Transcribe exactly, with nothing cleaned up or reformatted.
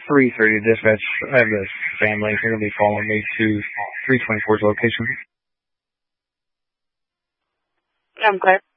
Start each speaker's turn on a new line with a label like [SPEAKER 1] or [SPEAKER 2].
[SPEAKER 1] three thirty dispatch. I have this family. They're going to be following me to three twenty-four's location.
[SPEAKER 2] I'm clear.